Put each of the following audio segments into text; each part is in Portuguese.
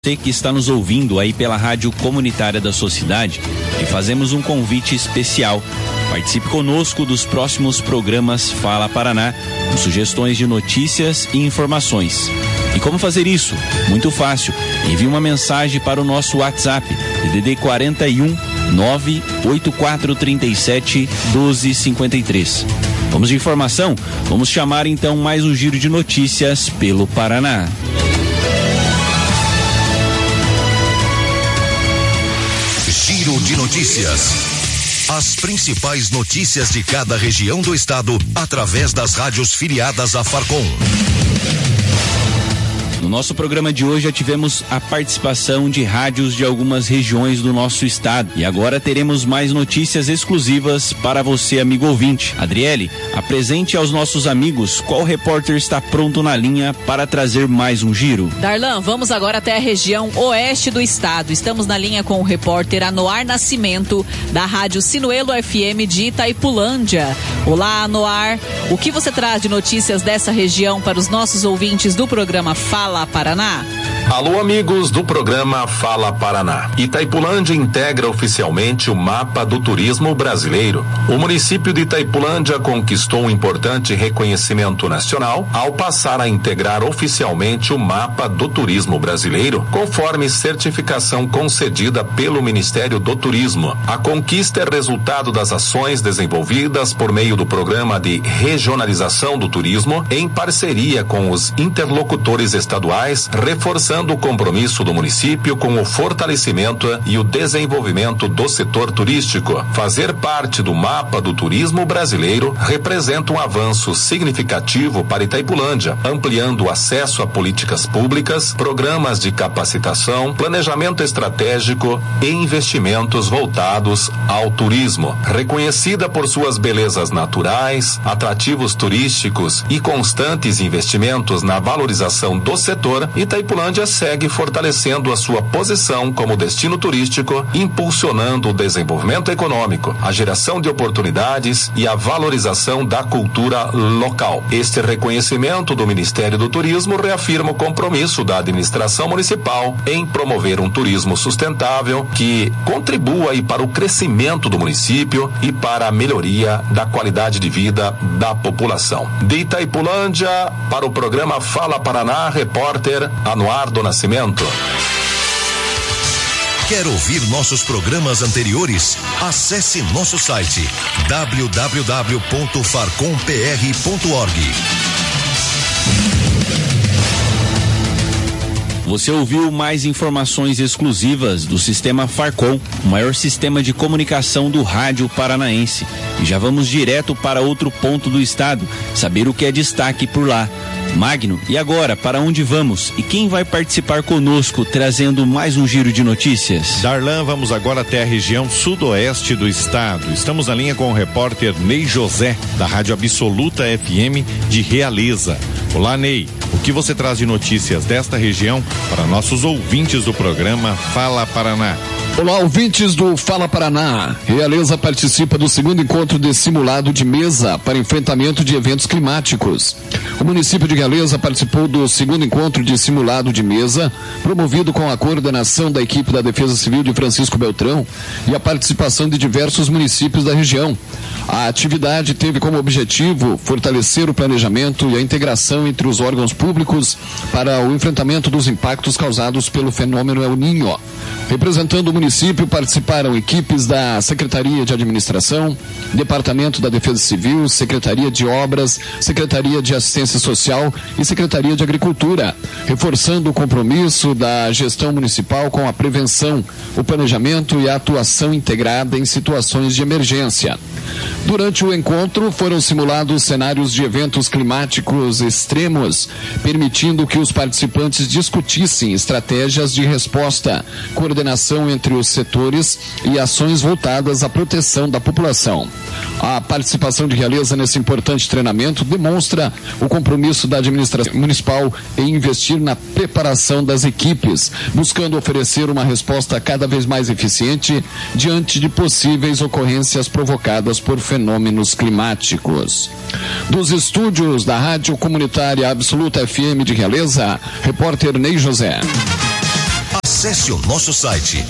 Você que está nos ouvindo aí pela Rádio Comunitária da sua cidade, e fazemos um convite especial. Participe conosco dos próximos programas Fala Paraná, com sugestões de notícias e informações. E como fazer isso? Muito fácil. Envie uma mensagem para o nosso WhatsApp, DDD 41 98437 1253. Vamos de informação? Vamos chamar então mais um giro de notícias pelo Paraná. Giro de notícias. As principais notícias de cada região do estado através das rádios filiadas à Farcom. No nosso programa de hoje já tivemos a participação de rádios de algumas regiões do nosso estado. E agora teremos mais notícias exclusivas para você, amigo ouvinte. Adriele, apresente aos nossos amigos qual repórter está pronto na linha para trazer mais um giro. Darlan, vamos agora até a região oeste do estado. Estamos na linha com o repórter Anoar Nascimento, da Rádio Sinuelo FM de Itaipulândia. Olá, Anoar. O que você traz de notícias dessa região para os nossos ouvintes do programa Fala Paraná? Alô, amigos do programa Fala Paraná. Itaipulândia integra oficialmente o mapa do turismo brasileiro. O município de Itaipulândia conquistou um importante reconhecimento nacional ao passar a integrar oficialmente o mapa do turismo brasileiro, conforme certificação concedida pelo Ministério do Turismo. A conquista é resultado das ações desenvolvidas por meio do programa de regionalização do turismo, em parceria com os interlocutores estaduais, reforçando o compromisso do município com o fortalecimento e o desenvolvimento do setor turístico. Fazer parte do mapa do turismo brasileiro representa um avanço significativo para Itaipulândia, ampliando o acesso a políticas públicas, programas de capacitação, planejamento estratégico e investimentos voltados ao turismo. Reconhecida por suas belezas naturais, atrativos turísticos e constantes investimentos na valorização do setor, Itaipulândia segue fortalecendo a sua posição como destino turístico, impulsionando o desenvolvimento econômico, a geração de oportunidades e a valorização da cultura local. Este reconhecimento do Ministério do Turismo reafirma o compromisso da administração municipal em promover um turismo sustentável que contribua para o crescimento do município e para a melhoria da qualidade de vida da população. De Itaipulândia, para o programa Fala Paraná, repórter Anoar do Nascimento. Quer ouvir nossos programas anteriores? Acesse nosso site www.farcompr.org. Você ouviu mais informações exclusivas do Sistema Farcom, o maior sistema de comunicação do rádio paranaense. E já vamos direto para outro ponto do estado, saber o que é destaque por lá. Magno, e agora, para onde vamos? E quem vai participar conosco, trazendo mais um giro de notícias? Darlan, vamos agora até a região sudoeste do estado. Estamos na linha com o repórter Ney José, da Rádio Absoluta FM de Realeza. Olá, Ney. O que você traz de notícias desta região para nossos ouvintes do programa Fala Paraná? Olá, ouvintes do Fala Paraná. Realeza participa do segundo encontro de simulado de mesa para enfrentamento de eventos climáticos. O município de Realeza participou do segundo encontro de simulado de mesa, promovido com a coordenação da equipe da Defesa Civil de Francisco Beltrão e a participação de diversos municípios da região. A atividade teve como objetivo fortalecer o planejamento e a integração entre os órgãos públicos para o enfrentamento dos impactos causados pelo fenômeno El Niño. Representando o município, participaram equipes da Secretaria de Administração, Departamento da Defesa Civil, Secretaria de Obras, Secretaria de Assistência Social e Secretaria de Agricultura, reforçando o compromisso da gestão municipal com a prevenção, o planejamento e a atuação integrada em situações de emergência. Durante o encontro, foram simulados cenários de eventos climáticos extremos, permitindo que os participantes discutissem estratégias de resposta, coordenação entre os setores e ações voltadas à proteção da população. A participação de Realeza nesse importante treinamento demonstra o compromisso da administração municipal em investir na preparação das equipes, buscando oferecer uma resposta cada vez mais eficiente diante de possíveis ocorrências provocadas por fenômenos climáticos. Dos estúdios da Rádio Comunitária Absoluta FM de Realeza, repórter Ney José. Acesse o nosso site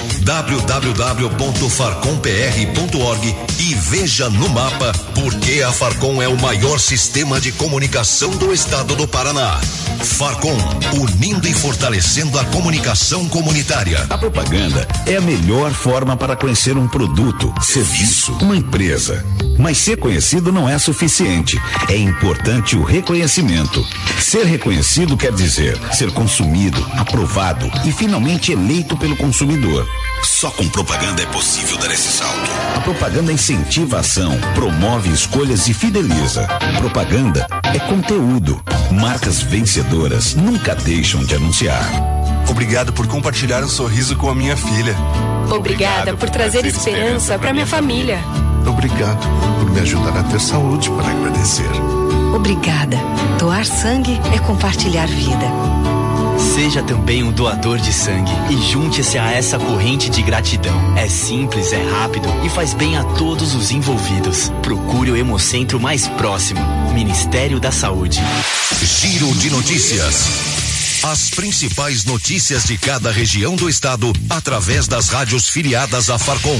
www.farcompr.org e veja no mapa por que a Farcom é o maior sistema de comunicação do estado do Paraná. Farcom, unindo e fortalecendo a comunicação comunitária. A propaganda é a melhor forma para conhecer um produto, serviço, uma empresa. Mas ser conhecido não é suficiente. É importante o reconhecimento. Ser reconhecido quer dizer ser consumido, aprovado e finalmente eleito pelo consumidor. Só com propaganda é possível dar esse salto. A propaganda incentiva a ação, promove escolhas e fideliza. Propaganda é conteúdo. Marcas vencedoras nunca deixam de anunciar. Obrigado por compartilhar um sorriso com a minha filha. Obrigada por trazer esperança para minha família. Obrigado por me ajudar a ter saúde para agradecer. Obrigada. Doar sangue é compartilhar vida. Seja também um doador de sangue e junte-se a essa corrente de gratidão. É simples, é rápido e faz bem a todos os envolvidos. Procure o Hemocentro mais próximo. Ministério da Saúde. Giro de notícias. As principais notícias de cada região do estado através das rádios filiadas à Farcom.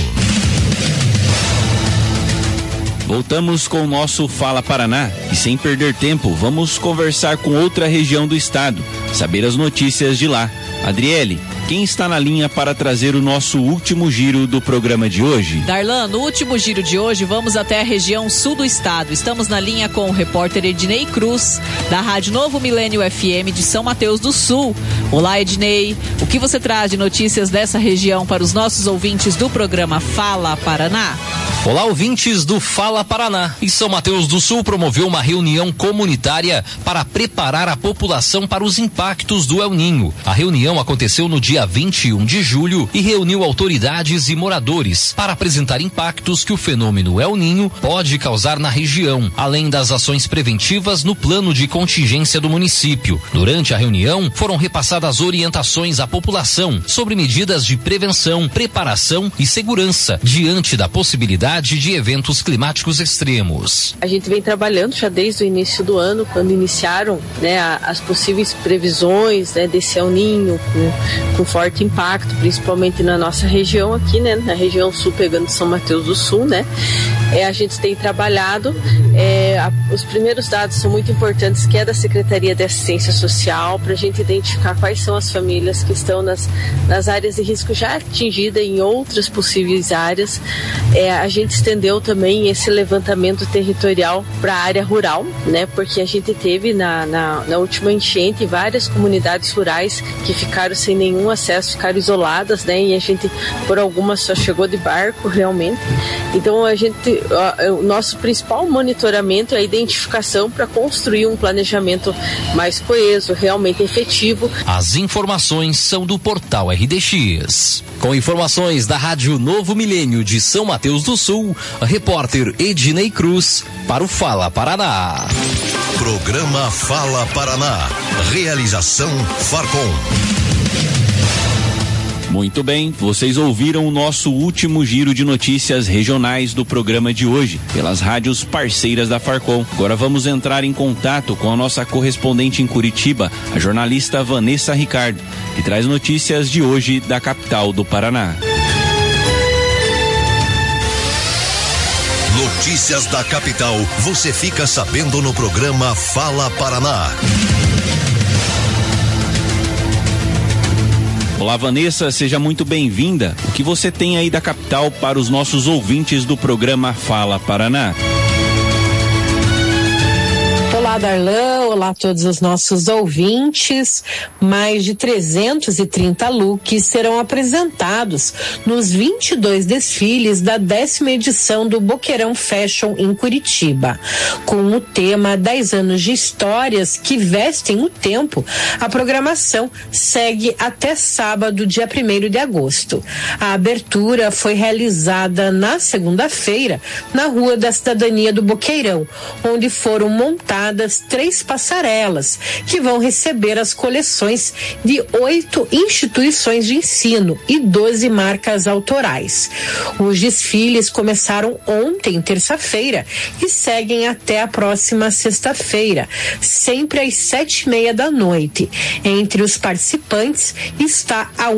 Voltamos com o nosso Fala Paraná e sem perder tempo, vamos conversar com outra região do estado, saber as notícias de lá. Adriele, quem está na linha para trazer o nosso último giro do programa de hoje? Darlan, no último giro de hoje vamos até a região sul do estado. Estamos na linha com o repórter Ednei Cruz, da Rádio Novo Milênio FM de São Mateus do Sul. Olá, Ednei, o que você traz de notícias dessa região para os nossos ouvintes do programa Fala Paraná? Olá, ouvintes do Fala Paraná. E São Mateus do Sul promoveu uma reunião comunitária para preparar a população para os impactos do El Ninho. A reunião aconteceu no dia 21 de julho e reuniu autoridades e moradores para apresentar impactos que o fenômeno El Ninho pode causar na região, além das ações preventivas no plano de contingência do município. Durante a reunião, foram repassadas orientações à população sobre medidas de prevenção, preparação e segurança diante da possibilidade de eventos climáticos extremos. A gente vem trabalhando já desde o início do ano, quando iniciaram, né, as possíveis previsões, né, desse El Ninho com forte impacto, principalmente na nossa região aqui, né, na região sul, pegando São Mateus do Sul, né. A gente tem trabalhado, os primeiros dados são muito importantes, que é da Secretaria de Assistência Social, para a gente identificar quais são as famílias que estão nas áreas de risco já atingidas em outras possíveis áreas. A gente estendeu também esse levantamento territorial para a área rural, né? Porque a gente teve na última enchente várias comunidades rurais que ficaram sem nenhum acesso, ficaram isoladas, né? E a gente, por algumas, só chegou de barco realmente. Então o nosso principal monitoramento é a identificação para construir um planejamento mais coeso, realmente efetivo. As informações são do portal RDX. Com informações da Rádio Novo Milênio de São Mateus do Sul, repórter Ednei Cruz para o Fala Paraná. Programa Fala Paraná. Realização Farcom. Muito bem, vocês ouviram o nosso último giro de notícias regionais do programa de hoje, pelas rádios parceiras da Farcom. Agora vamos entrar em contato com a nossa correspondente em Curitiba, a jornalista Vanessa Ricardo, que traz notícias de hoje da capital do Paraná. Notícias da capital, você fica sabendo no programa Fala Paraná. Olá, Vanessa, seja muito bem-vinda. O que você tem aí da capital para os nossos ouvintes do programa Fala Paraná? Olá, Darlan, olá a todos os nossos ouvintes. Mais de 330 looks serão apresentados nos 22 desfiles da 10ª edição do Boqueirão Fashion em Curitiba. Com o tema 10 anos de histórias que vestem o tempo, a programação segue até sábado, dia 1º de agosto. A abertura foi realizada na segunda-feira, na Rua da Cidadania do Boqueirão, onde foram montadas 3 passarelas que vão receber as coleções de 8 instituições de ensino e 12 marcas autorais. Os desfiles começaram ontem, terça-feira, e seguem até a próxima sexta-feira, sempre às 7:30 da noite. Entre os participantes está a Unicef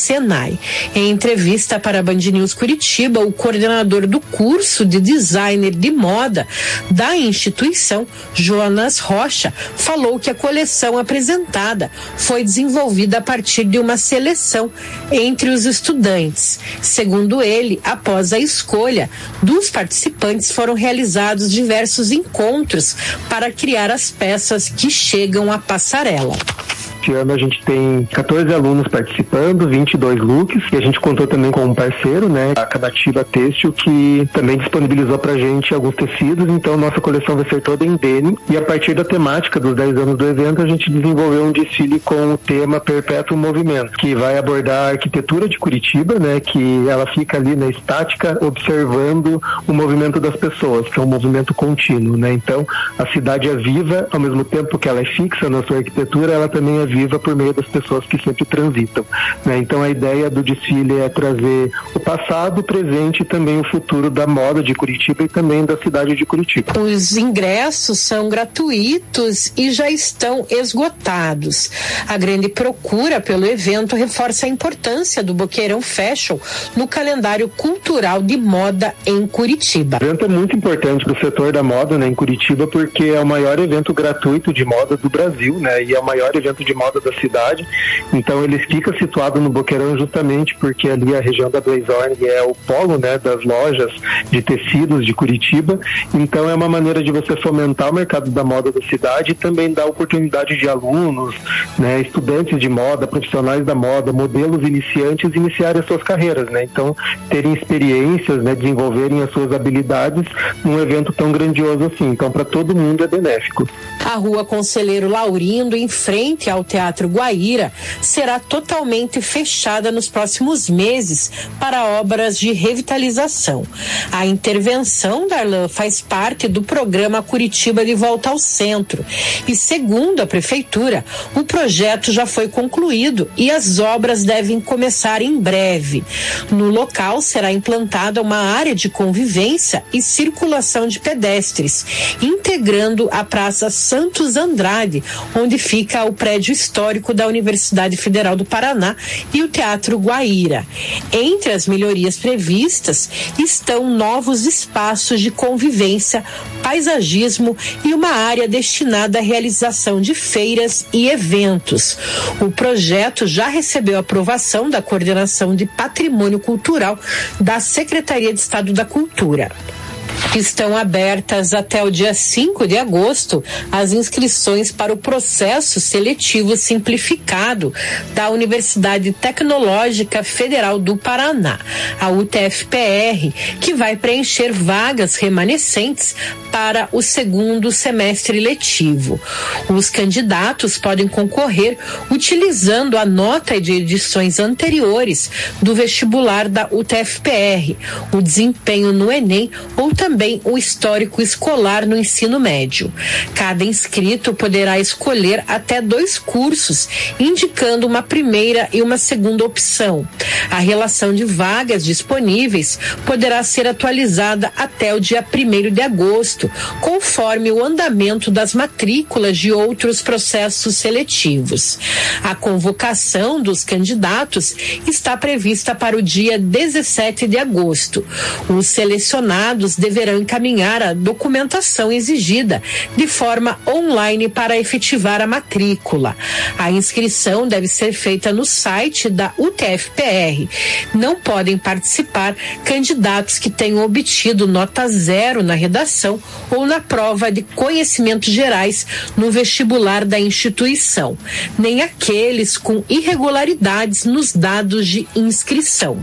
Senai. Em entrevista para a Band News Curitiba, o coordenador do curso de designer de moda da instituição, Jonas Rocha, falou que a coleção apresentada foi desenvolvida a partir de uma seleção entre os estudantes. Segundo ele, após a escolha dos participantes, foram realizados diversos encontros para criar as peças que chegam à passarela. Este ano a gente tem 14 alunos participando, 22 looks, e a gente contou também com um parceiro, né, a Canativa Têxtil, que também disponibilizou pra gente alguns tecidos, então nossa coleção vai ser toda em denim, e a partir da temática dos 10 anos do evento, a gente desenvolveu um desfile com o tema Perpétuo Movimento, que vai abordar a arquitetura de Curitiba, né, que ela fica ali na estática, observando o movimento das pessoas, que é um movimento contínuo, né, então a cidade é viva, ao mesmo tempo que ela é fixa na sua arquitetura, ela também é viva por meio das pessoas que sempre transitam, né? Então a ideia do desfile é trazer o passado, o presente e também o futuro da moda de Curitiba e também da cidade de Curitiba. Os ingressos são gratuitos e já estão esgotados. A grande procura pelo evento reforça a importância do Boqueirão Fashion no calendário cultural de moda em Curitiba. O evento é muito importante para o setor da moda, né, em Curitiba, porque é o maior evento gratuito de moda do Brasil, né, e é o maior evento de moda da cidade, então ele fica situado no Boqueirão justamente porque ali a região da Blazorn é o polo, né, das lojas de tecidos de Curitiba, então é uma maneira de você fomentar o mercado da moda da cidade e também dar oportunidade de alunos, né, estudantes de moda, profissionais da moda, modelos iniciantes iniciarem as suas carreiras, né, então terem experiências, né, desenvolverem as suas habilidades num evento tão grandioso assim, então para todo mundo é benéfico. A Rua Conselheiro Laurindo, em frente ao Teatro Guaíra, será totalmente fechada nos próximos meses para obras de revitalização. A intervenção, Darlan, faz parte do programa Curitiba de Volta ao Centro e, segundo a Prefeitura, o projeto já foi concluído e as obras devem começar em breve. No local será implantada uma área de convivência e circulação de pedestres, integrando a Praça Santos Andrade, onde fica o prédio histórico da Universidade Federal do Paraná e o Teatro Guaíra. Entre as melhorias previstas estão novos espaços de convivência, paisagismo e uma área destinada à realização de feiras e eventos. O projeto já recebeu aprovação da Coordenação de Patrimônio Cultural da Secretaria de Estado da Cultura. Estão abertas até o dia 5 de agosto as inscrições para o processo seletivo simplificado da Universidade Tecnológica Federal do Paraná, a UTFPR, que vai preencher vagas remanescentes para o segundo semestre letivo. Os candidatos podem concorrer utilizando a nota de edições anteriores do vestibular da UTFPR, o desempenho no Enem ou também o histórico escolar no ensino médio. Cada inscrito poderá escolher até 2 cursos, indicando uma primeira e uma segunda opção. A relação de vagas disponíveis poderá ser atualizada até o dia 1º de agosto, conforme o andamento das matrículas de outros processos seletivos. A convocação dos candidatos está prevista para o dia 17 de agosto. Os selecionados deverão encaminhar a documentação exigida de forma online para efetivar a matrícula. A inscrição deve ser feita no site da UTFPR. Não podem participar candidatos que tenham obtido nota 0 na redação ou na prova de conhecimentos gerais no vestibular da instituição, nem aqueles com irregularidades nos dados de inscrição.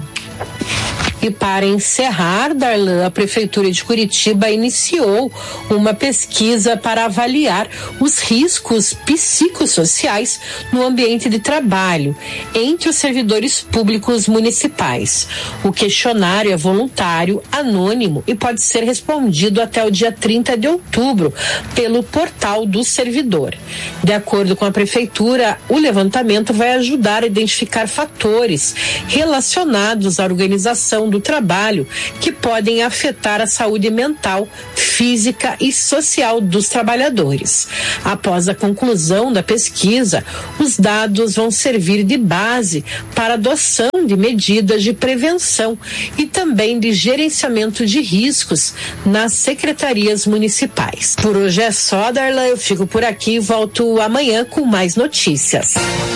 E para encerrar, Darlan, a Prefeitura de Curitiba iniciou uma pesquisa para avaliar os riscos psicossociais no ambiente de trabalho entre os servidores públicos municipais. O questionário é voluntário, anônimo e pode ser respondido até o dia 30 de outubro pelo portal do servidor. De acordo com a Prefeitura, o levantamento vai ajudar a identificar fatores relacionados à organização do trabalho que podem afetar a saúde mental, física e social dos trabalhadores. Após a conclusão da pesquisa, os dados vão servir de base para a adoção adoção de medidas de prevenção e também de gerenciamento de riscos nas secretarias municipais. Por hoje é só, Darlan, eu fico por aqui e volto amanhã com mais notícias.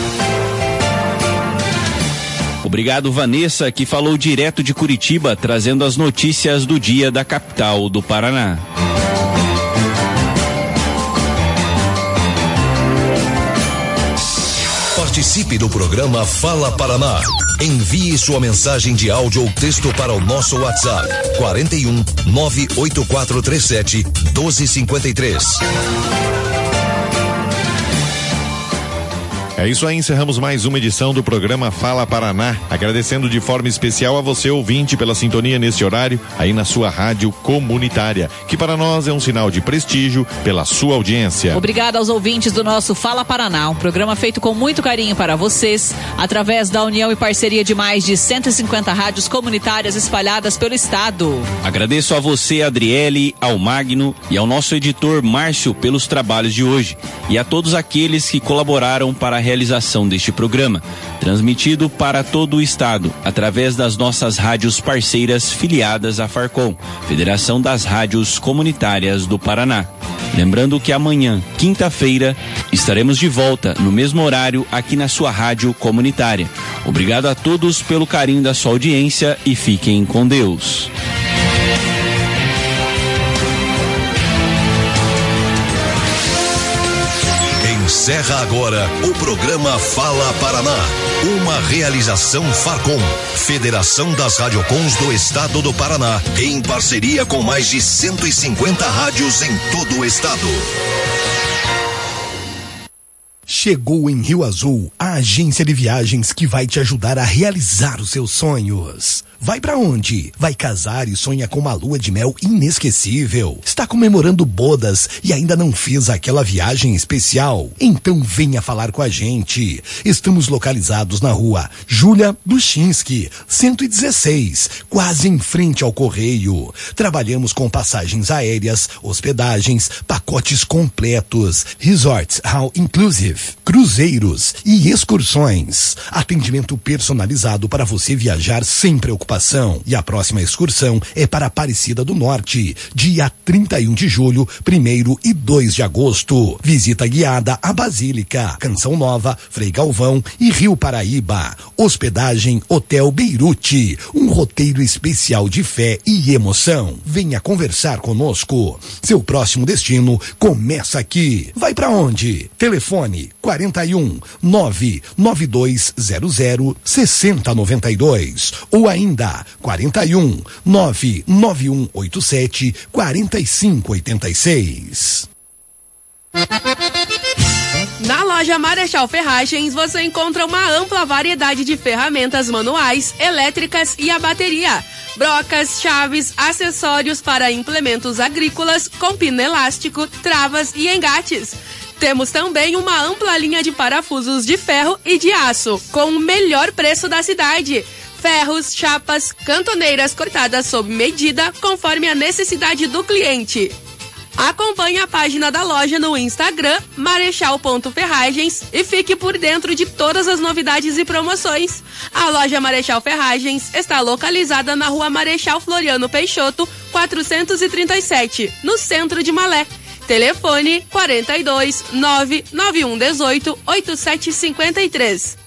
Obrigado, Vanessa, que falou direto de Curitiba, trazendo as notícias do dia da capital do Paraná. Participe do programa Fala Paraná. Envie sua mensagem de áudio ou texto para o nosso WhatsApp 41 98437 1253. É isso aí, encerramos mais uma edição do programa Fala Paraná, agradecendo de forma especial a você, ouvinte, pela sintonia neste horário, aí na sua rádio comunitária, que para nós é um sinal de prestígio pela sua audiência. Obrigada aos ouvintes do nosso Fala Paraná, um programa feito com muito carinho para vocês, através da união e parceria de mais de 150 rádios comunitárias espalhadas pelo estado. Agradeço a você, Adriele, ao Magno e ao nosso editor Márcio pelos trabalhos de hoje, e a todos aqueles que colaboraram para a realização deste programa, transmitido para todo o estado, através das nossas rádios parceiras filiadas à Farcom, Federação das Rádios Comunitárias do Paraná. Lembrando que amanhã, quinta-feira, estaremos de volta no mesmo horário aqui na sua rádio comunitária. Obrigado a todos pelo carinho da sua audiência e fiquem com Deus. Encerra agora o programa Fala Paraná, uma realização Farcom, Federação das Radiocons do Estado do Paraná, em parceria com mais de 150 rádios em todo o estado. Chegou em Rio Azul a agência de viagens que vai te ajudar a realizar os seus sonhos. Vai pra onde? Vai casar e sonha com uma lua de mel inesquecível? Está comemorando bodas e ainda não fez aquela viagem especial? Então venha falar com a gente. Estamos localizados na rua Júlia Duchinski, 116, quase em frente ao Correio. Trabalhamos com passagens aéreas, hospedagens, pacotes completos, resorts all inclusive, cruzeiros e excursões. Atendimento personalizado para você viajar sem preocupação. E a próxima excursão é para Aparecida do Norte, dia 31 de julho, 1º e 2 de agosto. Visita guiada à Basílica, Canção Nova, Frei Galvão e Rio Paraíba. Hospedagem Hotel Beirute, um roteiro especial de fé e emoção. Venha conversar conosco. Seu próximo destino começa aqui. Vai pra onde? Telefone 41 99200 6092 ou ainda 41 99187 4586. Na loja Marechal Ferragens você encontra uma ampla variedade de ferramentas manuais, elétricas e a bateria, brocas, chaves, acessórios para implementos agrícolas com pino elástico, travas e engates. Temos também uma ampla linha de parafusos de ferro e de aço, com o melhor preço da cidade. Ferros, chapas, cantoneiras cortadas sob medida, conforme a necessidade do cliente. Acompanhe a página da loja no Instagram, marechal.ferragens, e fique por dentro de todas as novidades e promoções. A loja Marechal Ferragens está localizada na rua Marechal Floriano Peixoto, 437, no centro de Malé. Telefone 42 99118 8753.